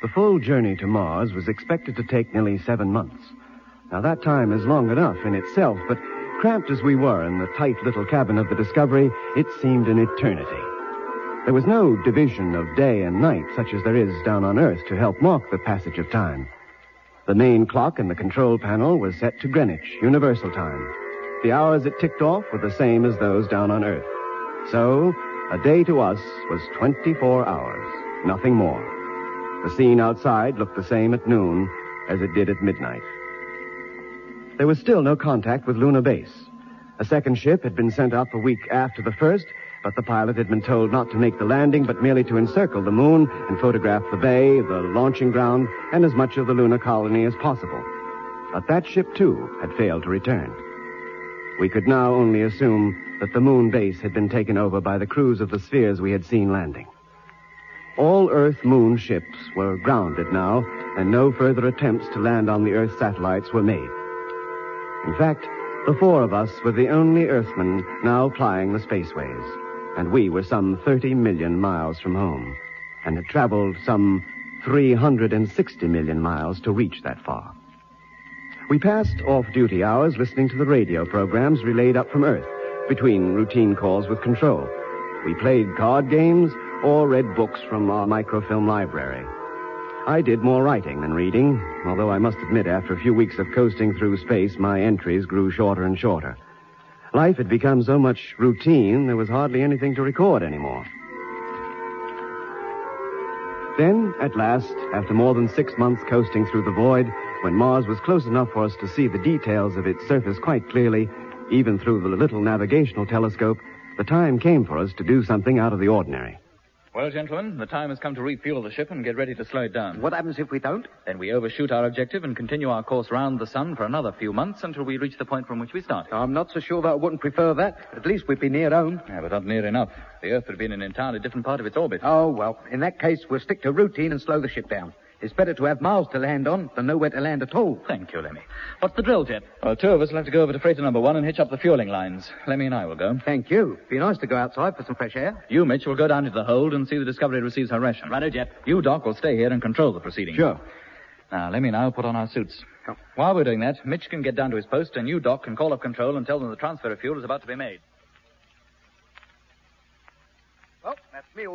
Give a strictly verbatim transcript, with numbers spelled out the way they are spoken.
The full journey to Mars was expected to take nearly seven months. Now, that time is long enough in itself, but cramped as we were in the tight little cabin of the Discovery, it seemed an eternity. There was no division of day and night such as there is down on Earth to help mark the passage of time. The main clock in the control panel was set to Greenwich, Universal Time. The hours it ticked off were the same as those down on Earth. So, a day to us was twenty-four hours, nothing more. The scene outside looked the same at noon as it did at midnight. There was still no contact with Luna Base. A second ship had been sent up a week after the first, but the pilot had been told not to make the landing, but merely to encircle the moon and photograph the bay, the launching ground, and as much of the lunar colony as possible. But that ship, too, had failed to return. We could now only assume that the moon base had been taken over by the crews of the spheres we had seen landing. All Earth-Moon ships were grounded now, and no further attempts to land on the Earth satellites were made. In fact, the four of us were the only Earthmen now plying the spaceways, and we were some thirty million miles from home, and had traveled some three hundred sixty million miles to reach that far. We passed off-duty hours listening to the radio programs relayed up from Earth, between routine calls with control. We played card games or read books from our microfilm library. I did more writing than reading, although I must admit after a few weeks of coasting through space, my entries grew shorter and shorter. Life had become so much routine, there was hardly anything to record anymore. Then, at last, after more than six months coasting through the void, when Mars was close enough for us to see the details of its surface quite clearly, even through the little navigational telescope, the time came for us to do something out of the ordinary. Well, gentlemen, the time has come to refuel the ship and get ready to slow it down. What happens if we don't? Then we overshoot our objective and continue our course round the sun for another few months until we reach the point from which we started. I'm not so sure that I wouldn't prefer that. At least we'd be near home. Yeah, but not near enough. The Earth would be in an entirely different part of its orbit. Oh, well, in that case, we'll stick to routine and slow the ship down. It's better to have Mars to land on than nowhere to land at all. Thank you, Lemmy. What's the drill, Jet? Well, two of us will have to go over to freighter number one and hitch up the fueling lines. Lemmy and I will go. Thank you. Be nice to go outside for some fresh air. You, Mitch, will go down to the hold and see the Discovery receives her ration. Righto, Jet. You, Doc, will stay here and control the proceedings. Sure. Now, Lemmy and I will put on our suits. Oh. While we're doing that, Mitch can get down to his post, and you, Doc, can call up control and tell them the transfer of fuel is about to be made.